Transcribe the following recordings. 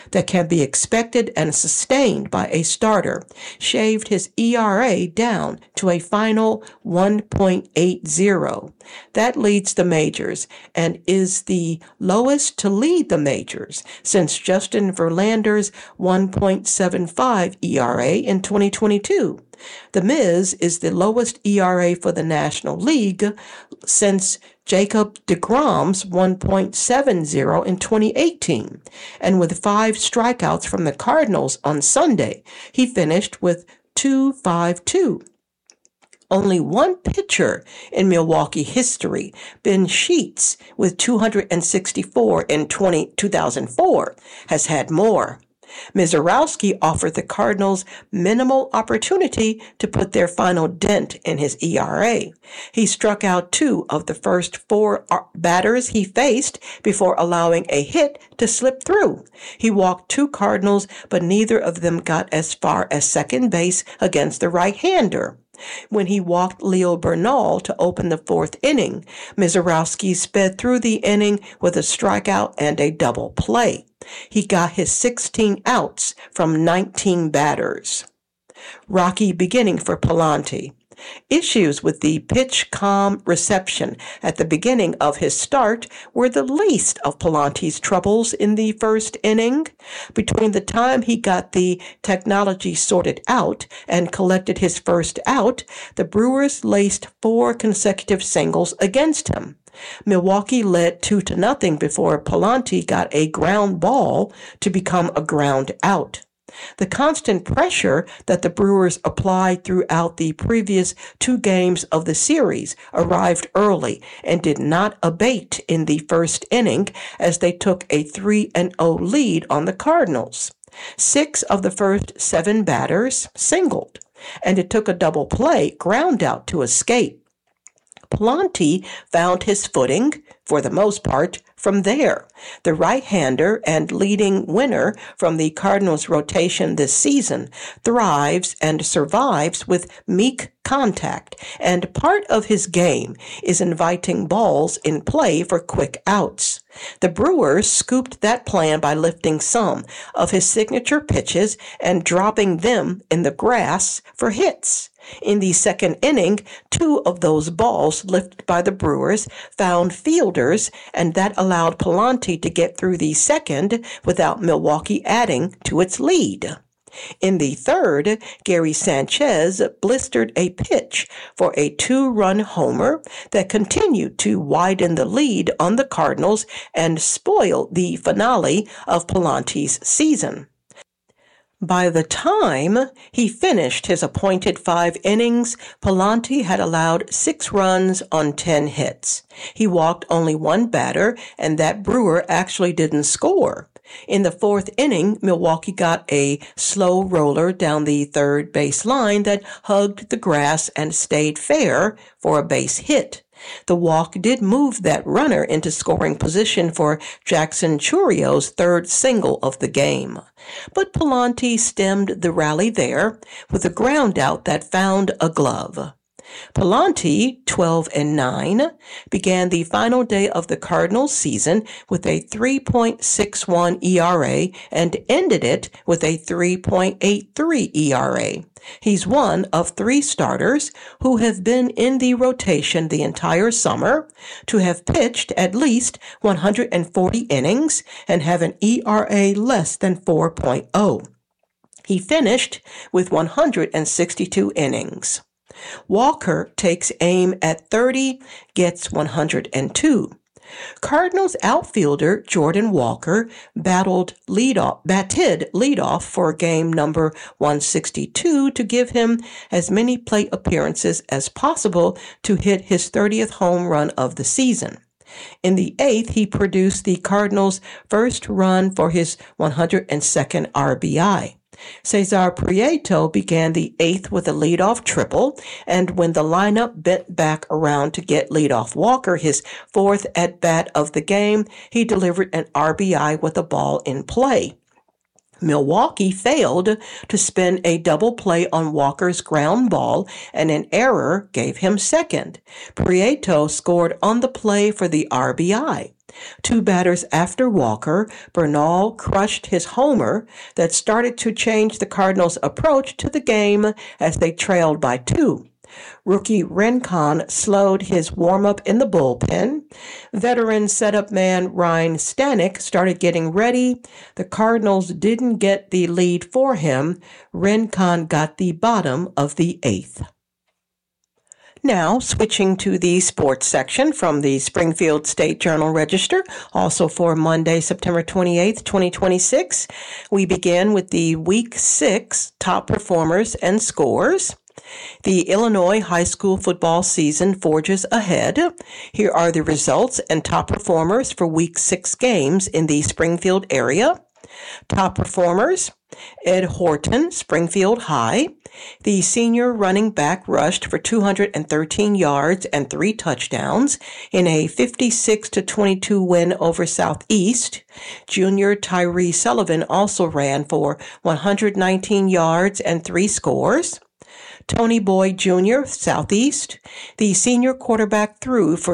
that can be expected and sustained by a starter, shaved his ERA down to a final 1.80. That leads the majors and is the lowest to lead the majors since Justin Verlander's 1.75 ERA in 2022. The Miz is the lowest ERA for the National League since Jacob deGrom's 1.70 in 2018. And with 5 strikeouts from the Cardinals on Sunday, he finished with 2.52. Only one pitcher in Milwaukee history, Ben Sheets, with 264 in 2004, has had more. Mizorowski offered the Cardinals minimal opportunity to put their final dent in his ERA. He struck out 2 of the first 4 batters he faced before allowing a hit to slip through. He walked 2 Cardinals, but neither of them got as far as second base against the right-hander. When he walked Leo Bernal to open the 4th inning, Mizorowski sped through the inning with a strikeout and a double play. He got his 16 outs from 19 batters. Rocky beginning for Pallante. Issues with the pitch-calm reception at the beginning of his start were the least of Pallante's troubles in the first inning. Between the time he got the technology sorted out and collected his first out, the Brewers laced 4 consecutive singles against him. Milwaukee led 2-0 before Pallante got a ground ball to become a ground out. The constant pressure that the Brewers applied throughout the previous 2 games of the series arrived early and did not abate in the first inning as they took a 3-0 lead on the Cardinals. 6 of the first 7 batters singled, and it took a double play ground out to escape. Pallante found his footing, for the most part, from there. The right-hander and leading winner from the Cardinals' rotation this season thrives and survives with meek contact, and part of his game is inviting balls in play for quick outs. The Brewers scooped that plan by lifting some of his signature pitches and dropping them in the grass for hits. In the second inning, 2 of those balls lifted by the Brewers found fielders, and that allowed Pallante to get through the second without Milwaukee adding to its lead. In the third, Gary Sanchez blistered a pitch for a 2-run homer that continued to widen the lead on the Cardinals and spoil the finale of Pallante's season. By the time he finished his appointed 5 innings, Pallante had allowed 6 runs on 10 hits. He walked only 1 batter, and that Brewer actually didn't score. In the 4th inning, Milwaukee got a slow roller down the third base line that hugged the grass and stayed fair for a base hit. The walk did move that runner into scoring position for Jackson Churio's 3rd single of the game. But Pallante stemmed the rally there with a ground out that found a glove. Pallante, 12-9, began the final day of the Cardinals season with a 3.61 ERA and ended it with a 3.83 ERA. He's one of 3 starters who have been in the rotation the entire summer to have pitched at least 140 innings and have an ERA less than 4.0. He finished with 162 innings. Walker takes aim at 30, gets 102. Cardinals outfielder Jordan Walker batted leadoff for game number 162 to give him as many plate appearances as possible to hit his 30th home run of the season. In the 8th, he produced the Cardinals' first run for his 102nd RBI. Cesar Prieto began the 8th with a leadoff triple, and when the lineup bent back around to get leadoff Walker his 4th at-bat of the game, he delivered an RBI with a ball in play. Milwaukee failed to spin a double play on Walker's ground ball, and an error gave him second. Prieto scored on the play for the RBI. Two batters after Walker, Bernal crushed his homer that started to change the Cardinals' approach to the game as they trailed by 2. Rookie Rincon slowed his warm-up in the bullpen. Veteran setup man Ryan Stanek started getting ready. The Cardinals didn't get the lead for him. Rincon got the bottom of the 8th. Now, switching to the sports section from the Springfield State Journal-Register, also for Monday, September 28th, 2026. We begin with the Week 6 top performers and scores. The Illinois high school football season forges ahead. Here are the results and top performers for Week 6 games in the Springfield area. Top performers: Ed Horton, Springfield High. The senior running back rushed for 213 yards and 3 touchdowns in a 56-22 win over Southeast. Junior Tyree Sullivan also ran for 119 yards and 3 scores. Tony Boyd Jr., Southeast. The senior quarterback threw for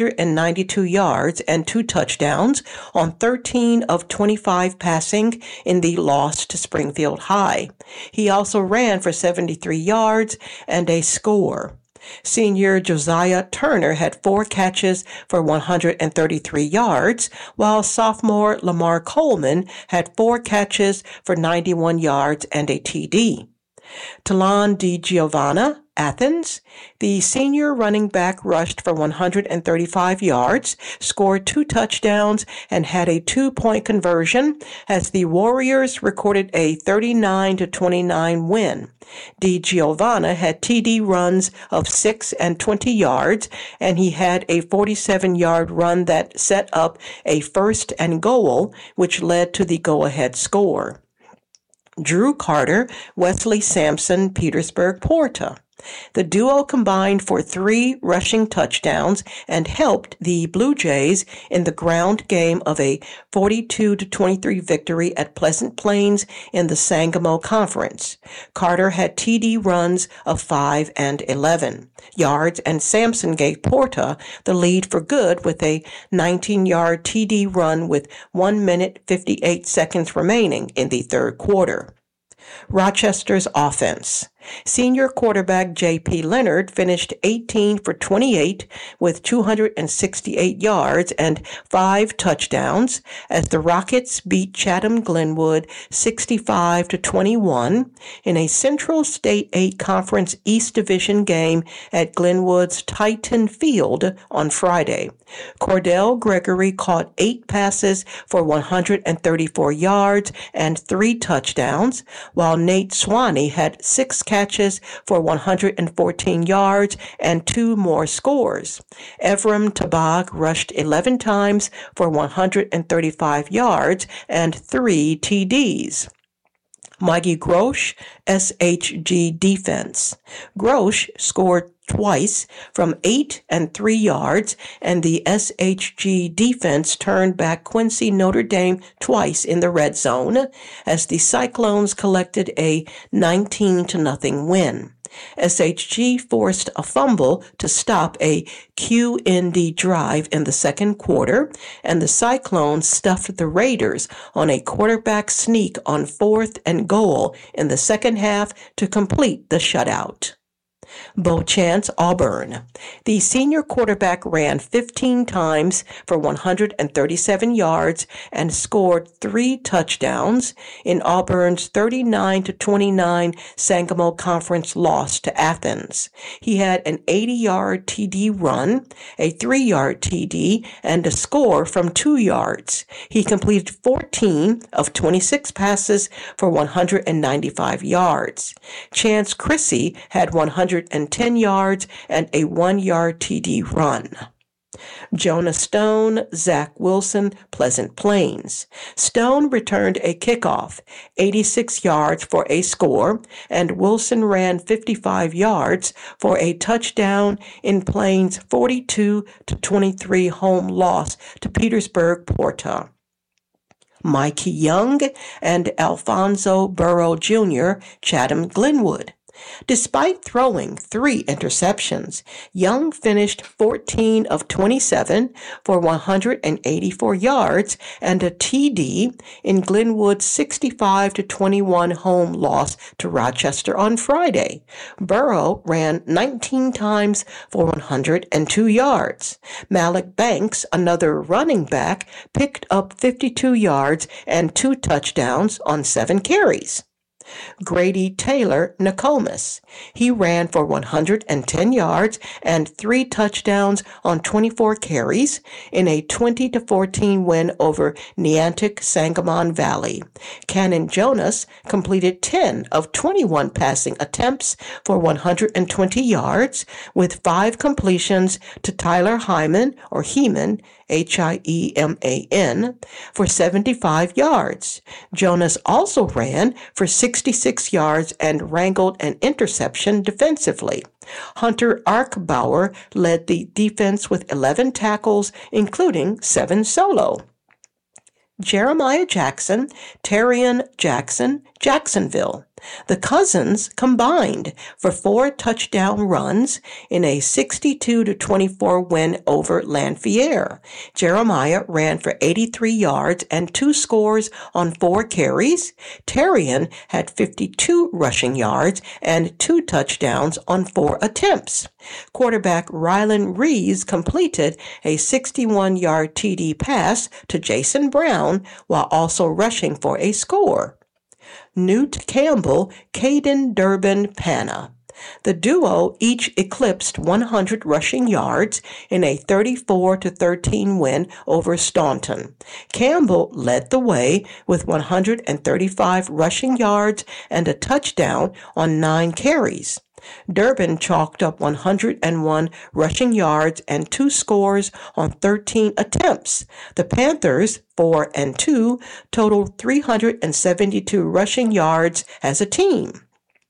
292 yards and 2 touchdowns on 13 of 25 passing in the loss to Springfield High. He also ran for 73 yards and a score. Senior Josiah Turner had 4 catches for 133 yards, while sophomore Lamar Coleman had 4 catches for 91 yards and a TD. Talon DiGiovanna, Athens. The senior running back rushed for 135 yards, scored 2 touchdowns, and had a 2-point conversion as the Warriors recorded a 39-29 win. DiGiovanna had TD runs of 6 and 20 yards, and he had a 47-yard run that set up a first and goal, which led to the go-ahead score. Drew Carter, Wesley Sampson, Petersburg Porta. The duo combined for 3 rushing touchdowns and helped the Blue Jays in the ground game of a 42-23 victory at Pleasant Plains in the Sangamo Conference. Carter had TD runs of 5 and 11 yards, and Sampson gave Porta the lead for good with a 19-yard TD run with 1 minute 58 seconds remaining in the third quarter. Rochester's offense. Senior quarterback J.P. Leonard finished 18 for 28 with 268 yards and 5 touchdowns as the Rockets beat Chatham Glenwood 65-21 in a Central State 8 Conference East Division game at Glenwood's Titan Field on Friday. Cordell Gregory caught 8 passes for 134 yards and 3 touchdowns, while Nate Swanee had 6 catches for 114 yards and 2 more scores. Evram Tabag rushed 11 times for 135 yards and 3 TDs. Maggie Grosh, SHG defense. Grosh scored twice from 8 and 3 yards, and the SHG defense turned back Quincy Notre Dame twice in the red zone as the Cyclones collected a 19-0 win. SHG forced a fumble to stop a QND drive in the second quarter, and the Cyclones stuffed the Raiders on a quarterback sneak on 4th and goal in the second half to complete the shutout. Beauchamp Auburn. The senior quarterback ran 15 times for 137 yards and scored 3 touchdowns in Auburn's 39-29 Sangamo Conference loss to Athens. He had an 80-yard TD run, a 3-yard TD, and a score from 2 yards. He completed 14 of 26 passes for 195 yards. Chance Chrissy had 110 yards and a 1-yard TD run. Jonah Stone, Zach Wilson, Pleasant Plains. Stone returned a kickoff, 86 yards for a score, and Wilson ran 55 yards for a touchdown in Plains' 42-23 home loss to Petersburg Porta. Mikey Young, and Alfonso Burrow Jr., Chatham Glenwood. Despite throwing 3 interceptions, Young finished 14 of 27 for 184 yards and a TD in Glenwood's 65-21 home loss to Rochester on Friday. Burrow ran 19 times for 102 yards. Malik Banks, another running back, picked up 52 yards and 2 touchdowns on 7 carries. Grady Taylor Nokomis. He ran for 110 yards and 3 touchdowns on 24 carries in a 20-14 win over Neantic Sangamon Valley. Cannon Jonas completed 10 of 21 passing attempts for 120 yards with 5 completions to Tyler Hyman or Heeman, Hieman, for 75 yards. Jonas also ran for 66 yards and wrangled an interception defensively. Hunter Arkbauer led the defense with 11 tackles, including 7 solo. Jeremiah Jackson, Terrion Jackson, Jacksonville. The Cousins combined for 4 touchdown runs in a 62-24 win over Lanphier. Jeremiah ran for 83 yards and 2 scores on 4 carries. Terrion had 52 rushing yards and 2 touchdowns on 4 attempts. Quarterback Rylan Reeves completed a 61-yard TD pass to Jason Brown while also rushing for a score. Newt Campbell, Caden Durbin Panna. The duo each eclipsed 100 rushing yards in a 34-13 win over Staunton. Campbell led the way with 135 rushing yards and a touchdown on 9 carries. Durbin chalked up 101 rushing yards and 2 scores on 13 attempts. The Panthers, 4-2, totaled 372 rushing yards as a team.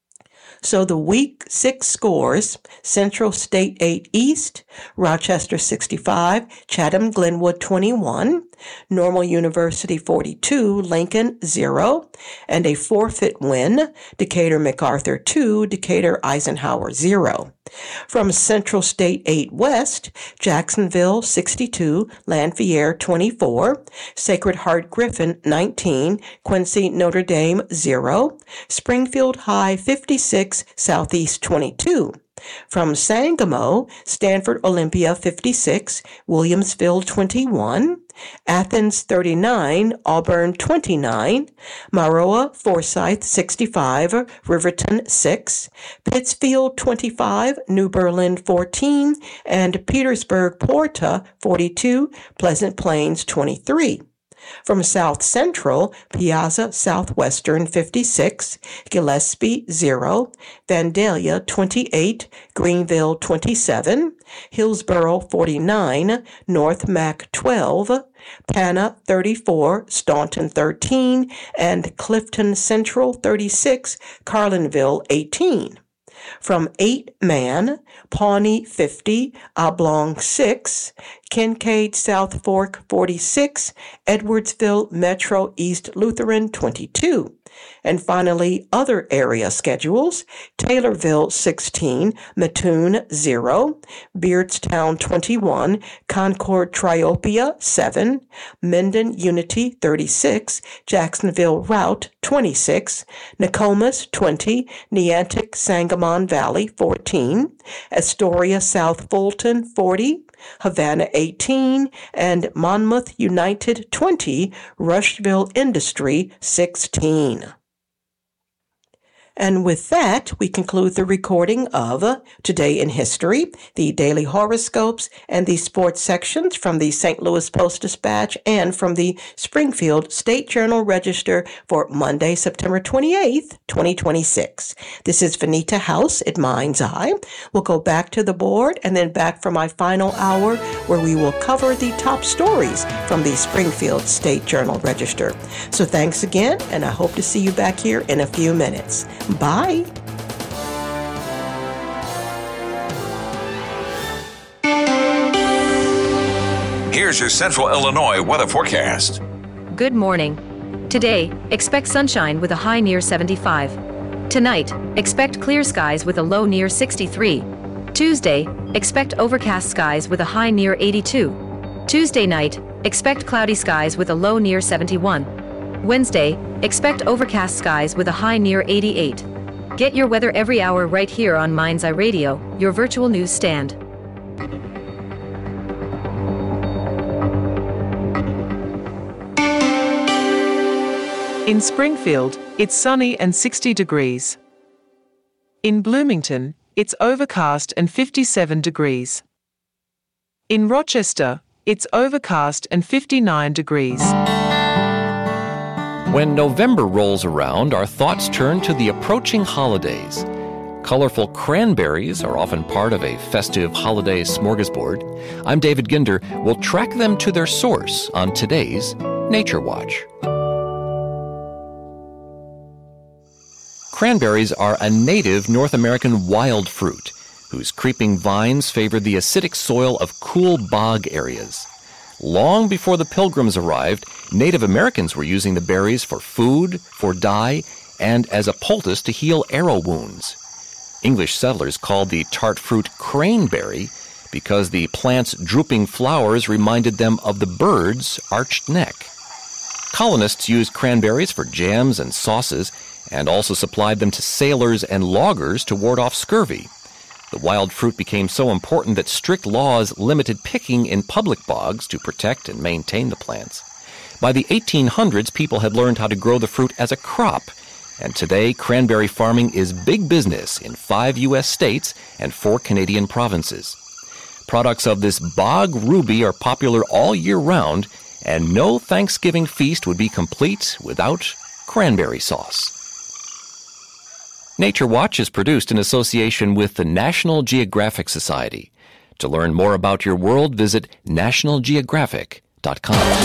So the Week 6 scores: Central State 8 East, Rochester 65, Chatham Glenwood 21, Normal University 42, Lincoln 0, and a forfeit win, Decatur MacArthur 2, Decatur Eisenhower 0. From Central State 8 West, Jacksonville 62, Lanphier 24, Sacred Heart Griffin 19, Quincy Notre Dame 0, Springfield High 56, Southeast 22. From Sangamo, Stanford Olympia 56, Williamsville 21, Athens 39, Auburn 29, Maroa Forsyth 65, Riverton 6, Pittsfield 25, New Berlin 14, and Petersburg Porta 42, Pleasant Plains 23. From South Central, Piazza Southwestern 56, Gillespie 0, Vandalia 28, Greenville 27, Hillsboro 49, North Mac 12, Panna 34, Staunton 13, and Clifton Central 36, Carlinville 18. From 8-man, Pawnee 50, Oblong 6, Kincaid South Fork 46, Edwardsville Metro East Lutheran 22. And finally, other area schedules: Taylorville 16, Mattoon 0, Beardstown 21, Concord Triopia 7, Minden Unity 36, Jacksonville Route 26, Nokomis 20, Neantic Sangamon Valley 14, Astoria South Fulton 40, Havana 18, and Monmouth United 20, Rushville Industry 16. And with that, we conclude the recording of Today in History, the daily horoscopes, and the sports sections from the St. Louis Post-Dispatch and from the Springfield State Journal Register for Monday, September 28th, 2026. This is Vanita House at Mind's Eye. We'll go back to the board and then back for my final hour, where we will cover the top stories from the Springfield State Journal Register. So thanks again, and I hope to see you back here in a few minutes. Bye. Here's your Central Illinois weather forecast. Good morning. Today, expect sunshine with a high near 75. Tonight, expect clear skies with a low near 63. Tuesday, expect overcast skies with a high near 82. Tuesday night, expect cloudy skies with a low near 71. Wednesday, expect overcast skies with a high near 88. Get your weather every hour right here on Mind's Eye Radio, your virtual news stand. In Springfield, it's sunny and 60 degrees. In Bloomington, it's overcast and 57 degrees. In Rochester, it's overcast and 59 degrees. When November rolls around, our thoughts turn to the approaching holidays. Colorful cranberries are often part of a festive holiday smorgasbord. I'm David Ginder. We'll track them to their source on today's Nature Watch. Cranberries are a native North American wild fruit whose creeping vines favored the acidic soil of cool bog areas. Long before the Pilgrims arrived, Native Americans were using the berries for food, for dye, and as a poultice to heal arrow wounds. English settlers called the tart fruit craneberry because the plant's drooping flowers reminded them of the bird's arched neck. Colonists used cranberries for jams and sauces and also supplied them to sailors and loggers to ward off scurvy. The wild fruit became so important that strict laws limited picking in public bogs to protect and maintain the plants. By the 1800s, people had learned how to grow the fruit as a crop, and today cranberry farming is big business in 5 U.S. states and 4 Canadian provinces. Products of this bog ruby are popular all year round, and no Thanksgiving feast would be complete without cranberry sauce. Nature Watch is produced in association with the National Geographic Society. To learn more about your world, visit nationalgeographic.com.